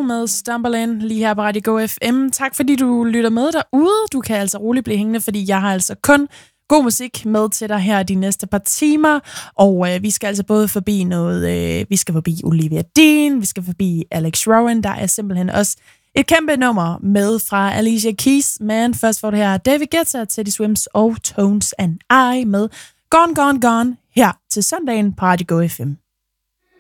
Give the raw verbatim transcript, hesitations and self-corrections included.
Adele med Stumble In lige her på Radio Go F M. Tak fordi du lytter med derude. Du kan altså roligt blive hængende, fordi jeg har altså kun god musik med til dig her de næste par timer. Og øh, vi skal altså både forbi noget, øh, vi skal forbi Olivia Dean, vi skal forbi Alex Rowan. Der er simpelthen også et kæmpe nummer med fra Alicia Keys. Men først får det her David Guetta, Teddy Swims og Tones and I med Gone, Gone, Gone her til søndagen på Radio Go F M.